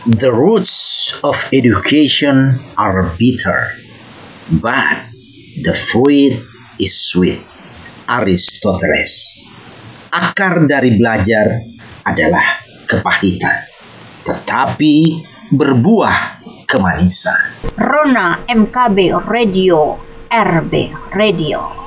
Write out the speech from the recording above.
The roots of education are bitter, but the fruit is sweet. Aristoteles. Akar dari belajar adalah kepahitan, tetapi berbuah kemanisan. Rona MKB Radio, RB Radio.